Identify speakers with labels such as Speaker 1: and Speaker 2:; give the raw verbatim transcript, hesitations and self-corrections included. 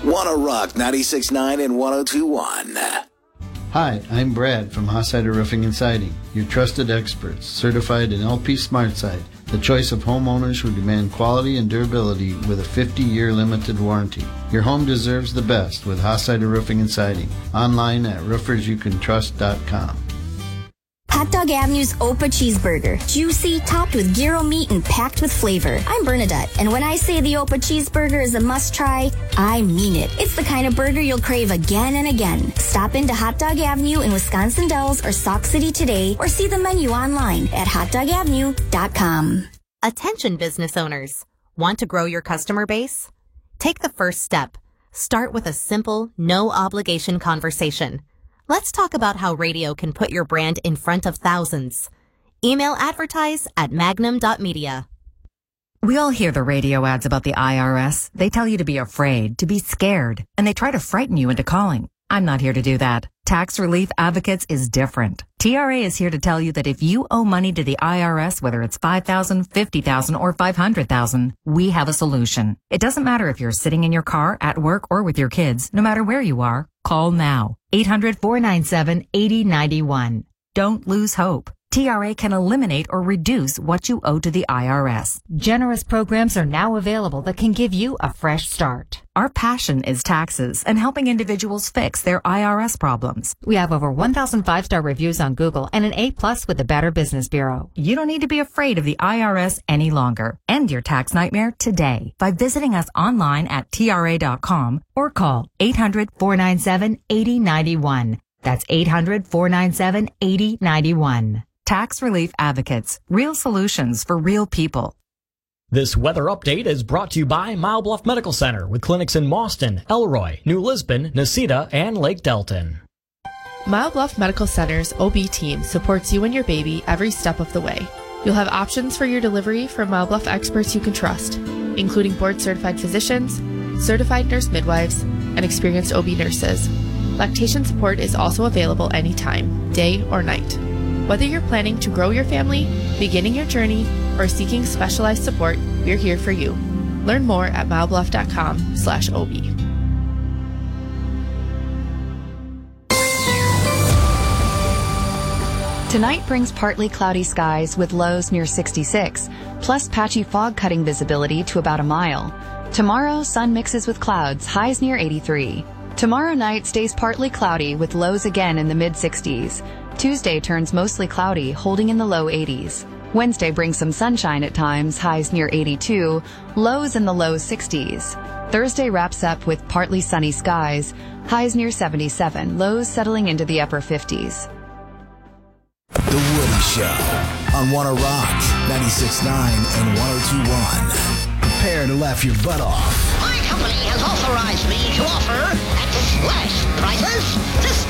Speaker 1: Wanna Rock ninety-six point nine and one oh two point one.
Speaker 2: Hi, I'm Brad from Hossider Roofing and Siding, your trusted experts, certified in L P SmartSide, the choice of homeowners who demand quality and durability with a fifty-year limited warranty. Your home deserves the best with Hossider Roofing and Siding. Online at roofers you can trust dot com.
Speaker 3: Hot Dog Avenue's Opa Cheeseburger. Juicy, topped with gyro meat, and packed with flavor. I'm Bernadette, and when I say the Opa Cheeseburger is a must-try, I mean it. It's the kind of burger you'll crave again and again. Stop into Hot Dog Avenue in Wisconsin Dells or Sauk City today, or see the menu online at hot dog avenue dot com.
Speaker 4: Attention business owners. Want to grow your customer base? Take the first step. Start with a simple, no-obligation conversation. Let's talk about how radio can put your brand in front of thousands. Email advertise at magnum dot media.
Speaker 5: We all hear the radio ads about the I R S. They tell you to be afraid, to be scared, and they try to frighten you into calling. I'm not here to do that. Tax Relief Advocates is different. T R A is here to tell you that if you owe money to the I R S, whether it's five thousand dollars, fifty thousand dollars, or five hundred thousand dollars, we have a solution. It doesn't matter if you're sitting in your car, at work, or with your kids. No matter where you are, call now. eight hundred, four nine seven, eight zero nine one. Don't lose hope. T R A can eliminate or reduce what you owe to the I R S.
Speaker 6: Generous programs are now available that can give you a fresh start.
Speaker 5: Our passion is taxes and helping individuals fix their I R S problems.
Speaker 6: We have over one thousand five-star reviews on Google and an A plus with the Better Business Bureau.
Speaker 5: You don't need to be afraid of the I R S any longer. End your tax nightmare today by visiting us online at T R A dot com or call eight hundred, four nine seven, eight zero nine one. That's eight hundred, four nine seven, eight zero nine one. Tax Relief Advocates. Real solutions for real people.
Speaker 7: This weather update is brought to you by Mile Bluff Medical Center with clinics in Mauston, Elroy, New Lisbon, Necedah, and Lake Delton.
Speaker 8: Mile Bluff Medical Center's O B team supports you and your baby every step of the way. You'll have options for your delivery from Mile Bluff experts you can trust, including board-certified physicians, certified nurse midwives, and experienced O B nurses. Lactation support is also available anytime, day or night. Whether you're planning to grow your family, beginning your journey, or seeking specialized support, we're here for you. Learn more at milebluff dot com slash O B.
Speaker 9: Tonight brings partly cloudy skies with lows near sixty-six, plus patchy fog cutting visibility to about a mile. Tomorrow, sun mixes with clouds, highs near eighty-three. Tomorrow night stays partly cloudy with lows again in the mid-sixties. Tuesday turns mostly cloudy, holding in the low eighties. Wednesday brings some sunshine at times, highs near eighty-two, lows in the low sixties. Thursday wraps up with partly sunny skies, highs near seventy-seven, lows settling into the upper fifties.
Speaker 1: The Woody Show on Wanna Rock ninety-six point nine and one oh two point one. Prepare to laugh your butt off.
Speaker 10: My company has authorized me to offer at slash prices, discount